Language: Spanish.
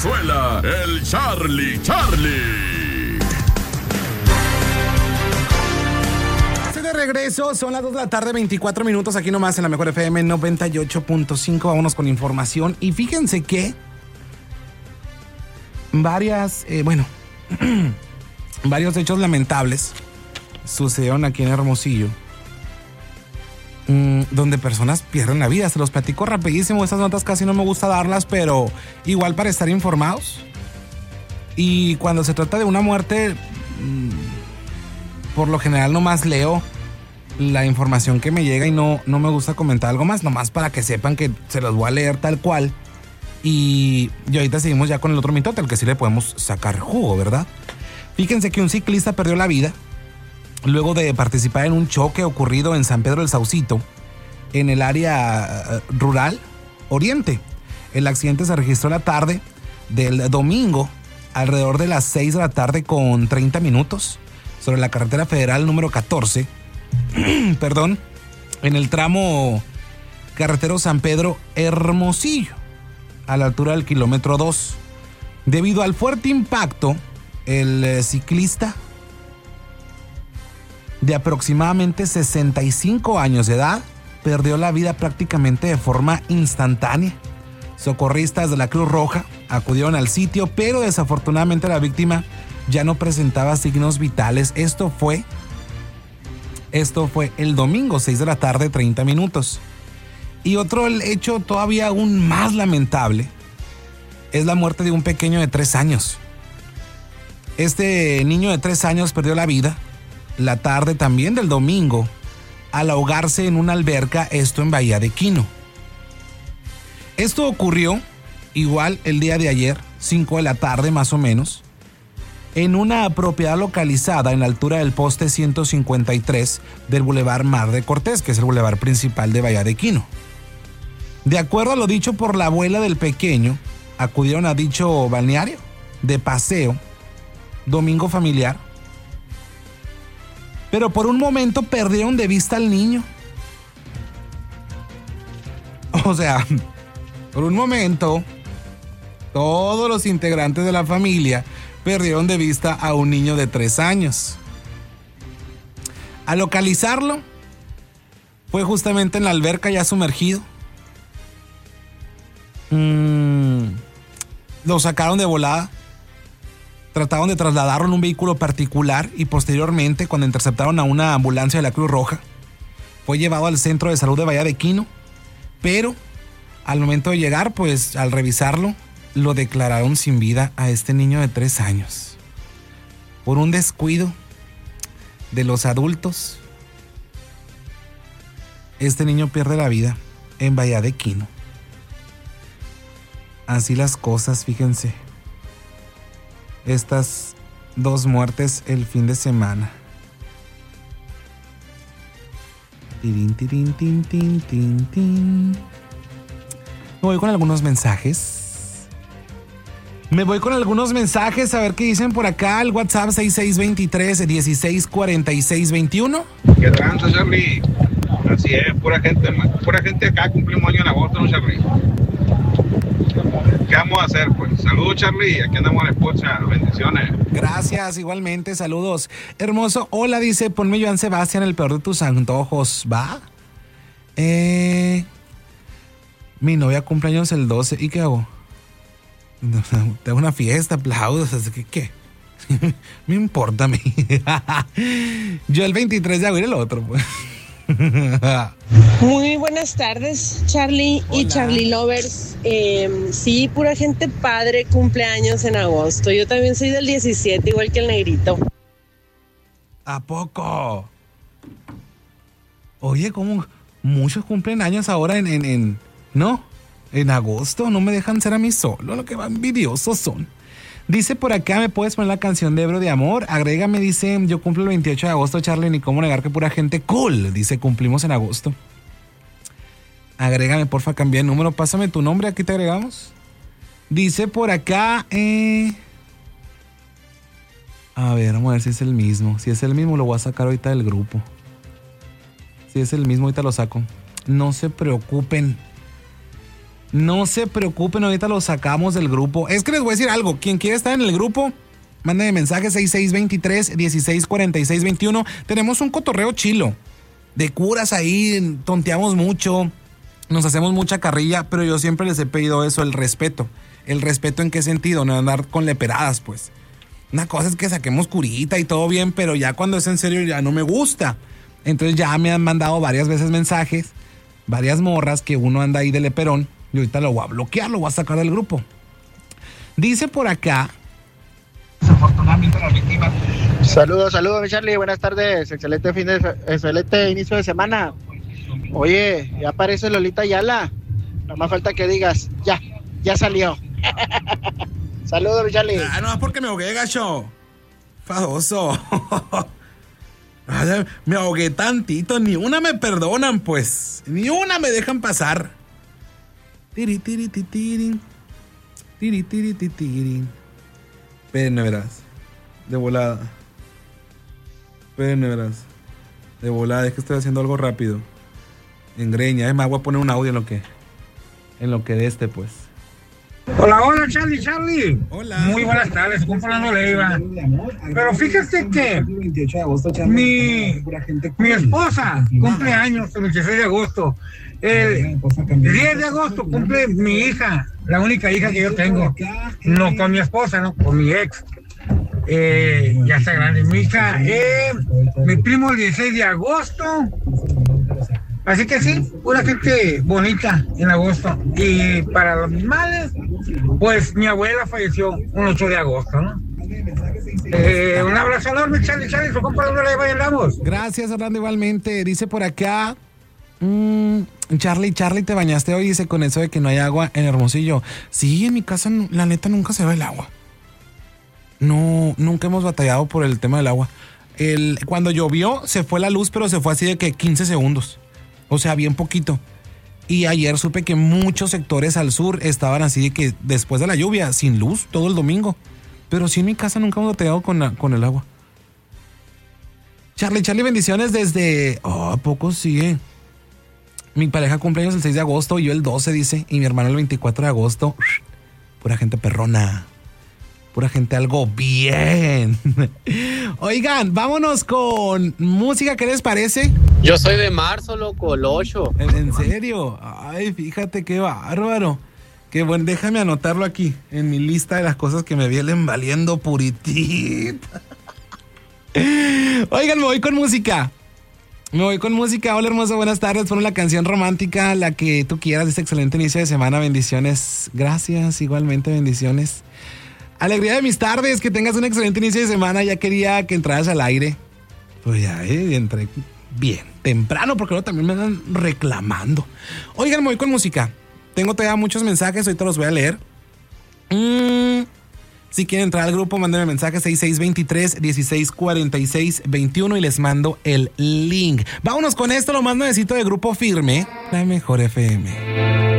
Zarzuela, el Charlie. De regreso, son las 2 de la tarde, 24 minutos, aquí nomás en la Mejor FM 98.5. Vámonos con información. Y fíjense que varios hechos lamentables sucedieron aquí en Hermosillo, donde personas pierden la vida. Se los platico rapidísimo. Estas notas casi no me gusta darlas, pero igual para estar informados. Y cuando se trata de una muerte, por lo general nomás leo la información que me llega y no me gusta comentar algo más, nomás para que sepan que se los voy a leer tal cual. Y ahorita seguimos ya con el otro mitote, al que sí le podemos sacar jugo, ¿verdad? Fíjense que un ciclista perdió la vida luego de participar en un choque ocurrido en San Pedro del Saucito, en el área rural oriente. El accidente se registró la tarde del domingo, alrededor de las 6 de la tarde con 30 minutos, sobre la carretera federal número 14, en el tramo carretero San Pedro Hermosillo, a la altura del kilómetro 2. Debido al fuerte impacto, el ciclista de aproximadamente 65 años de edad perdió la vida prácticamente de forma instantánea. Socorristas de la Cruz Roja acudieron al sitio, pero desafortunadamente la víctima ya no presentaba signos vitales. Esto fue el domingo, 6 de la tarde, 30 minutos. Y otro hecho todavía aún más lamentable es la muerte de un pequeño de 3 años. Este niño de 3 años perdió la vida la tarde también del domingo al ahogarse en una alberca, esto en Bahía de Quino. Esto ocurrió igual el día de ayer, 5 de la tarde más o menos, en una propiedad localizada en la altura del poste 153 del Boulevard Mar de Cortés, que es el bulevar principal de Bahía de Quino. De acuerdo a lo dicho por la abuela del pequeño, acudieron a dicho balneario de paseo, domingo familiar, pero por un momento perdieron de vista al niño. O sea, por un momento, todos los integrantes de la familia perdieron de vista a un niño de 3 años. Al localizarlo, fue justamente en la alberca ya sumergido. Lo sacaron de volada. Trataron de trasladarlo en un vehículo particular y posteriormente, cuando interceptaron a una ambulancia de la Cruz Roja, fue llevado al centro de salud de Bahía de Quino, pero al momento de llegar, pues al revisarlo, lo declararon sin vida a este niño de 3 años. Por un descuido de los adultos, este niño pierde la vida en Bahía de Quino. Así las cosas, fíjense. Estas 2 muertes el fin de semana. Tirín, tirín, tin, tin, tin, tin. Me voy con algunos mensajes. A ver qué dicen por acá. El WhatsApp 6623-164621. ¿Qué tranza, Charlie? Así es, pura gente acá cumplimos año en agosto, ¿no, Charlie? ¿Qué vamos a hacer, pues? Saludos, Charlie, aquí andamos en la escucha, bendiciones. Gracias, igualmente, saludos. Hermoso, hola, dice, ponme Joan Sebastián, el peor de tus antojos, ¿va? Mi novia cumpleaños el 12, ¿y qué hago? Te hago una fiesta, aplausos, ¿qué? Me importa a mí. Yo el 23 de abril el otro, pues. Muy buenas tardes, Charlie. Hola. Y Charlie Lovers. Sí, pura gente padre, cumpleaños en agosto. Yo también soy del 17, igual que el negrito. ¿A poco? Oye, ¿cómo muchos cumplen años ahora no? En agosto, no me dejan ser a mí solo, lo que va envidiosos son. Dice por acá, ¿me puedes poner la canción de Ebro de Amor? Agrégame, dice, yo cumplo el 28 de agosto, Charlie, ni cómo negar que pura gente cool. Dice, cumplimos en agosto. Agrégame, porfa, cambia el número, pásame tu nombre, aquí te agregamos. Dice por acá, a ver, vamos a ver si es el mismo. Si es el mismo, lo voy a sacar ahorita del grupo. Si es el mismo, ahorita lo saco. No se preocupen. No se preocupen, ahorita lo sacamos del grupo. Es que les voy a decir algo. Quien quiera estar en el grupo, mándenme mensaje 6623-164621. Tenemos un cotorreo chilo. De curas ahí, tonteamos mucho, nos hacemos mucha carrilla, pero yo siempre les he pedido eso, el respeto. ¿El respeto en qué sentido? No andar con leperadas, pues. Una cosa es que saquemos curita y todo bien, pero ya cuando es en serio ya no me gusta. Entonces ya me han mandado varias veces mensajes, varias morras que uno anda ahí de leperón, y ahorita lo voy a bloquear, lo voy a sacar del grupo. Dice por acá... Desafortunadamente las víctimas. Saludos, mi Charlie, buenas tardes, excelente inicio de semana. Oye, ya aparece Lolita Ayala, no más falta que digas, ya salió. Saludos, mi Charlie. No es porque me ahogué, gacho. Fadoso. Ay, me ahogué tantito, ni una me perdonan, pues. Ni una me dejan pasar. Tiri, tiri, tiri, tiri. Tiri, tiri, tiri, tiri. Espérenme, verás. De volada. Espérenme, verás. De volada, es que estoy haciendo algo rápido. En greña, me voy a poner un audio en lo que de este, pues. Hola, Charlie. Hola. Muy buenas tardes, comprando Leiva. Pero fíjate que mi esposa cumple años el 26 de agosto. El 10 de agosto cumple mi hija, la única hija que yo tengo. No con mi esposa, no, con mi ex. Ya está grande mi hija. Mi primo el 16 de agosto. Así que sí, pura gente bonita en agosto. Y para los animales, pues mi abuela falleció un 8 de agosto, ¿no? Un abrazo enorme, Charlie, su compañero de Valle Lagos. Gracias, Orlando, igualmente. Dice por acá, Charlie, ¿te bañaste hoy? Dice con eso de que no hay agua en Hermosillo. Sí, en mi casa, la neta, nunca se va el agua. No, nunca hemos batallado por el tema del agua. Cuando llovió, se fue la luz, pero se fue así de que 15 segundos. O sea, bien poquito. Y ayer supe que muchos sectores al sur estaban así de que después de la lluvia, sin luz, todo el domingo. Pero sí en mi casa nunca hemos batallado con el agua. Charlie, bendiciones desde... ¿A poco sí? Mi pareja cumpleaños el 6 de agosto, y yo el 12, dice. Y mi hermano el 24 de agosto. Pura gente perrona. Pura gente algo bien. Oigan, vámonos con música, ¿qué les parece? Yo soy de marzo, loco, el 8. ¿En serio? Ay, fíjate qué bárbaro. Qué bueno, déjame anotarlo aquí en mi lista de las cosas que me vienen valiendo puritita. Oigan, me voy con música. Hola, hermoso, buenas tardes. Pon la canción romántica, la que tú quieras. Este excelente inicio de semana, bendiciones. Gracias, igualmente, bendiciones. Alegría de mis tardes, que tengas un excelente inicio de semana. Ya quería que entraras al aire. Pues ya, entré bien temprano, porque luego también me andan reclamando. Oigan, me voy con música. Tengo todavía muchos mensajes, ahorita los voy a leer. Si quieren entrar al grupo, mándenme mensaje 6623-164621 y les mando el link. Vámonos con esto, lo más nuevecito de Grupo Firme, la mejor FM.